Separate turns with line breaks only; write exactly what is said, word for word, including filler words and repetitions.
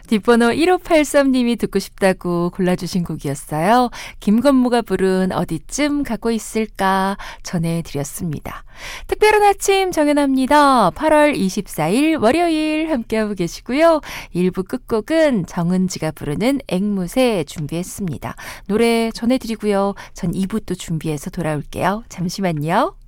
뒷번호 일오팔삼님이 듣고 싶다고 골라주신 곡이었어요. 김건모가 부른 어디쯤 가고 있을까 전해드렸습니다. 특별한 아침 정연합니다. 팔월 이십사일 월요일 함께하고 계시고요. 일 부 끝곡은 정은지가 부르는 앵무새 준비했습니다. 노래 전해드리고요. 전 이 부 또 준비해서 돌아올게요. 잠시만요.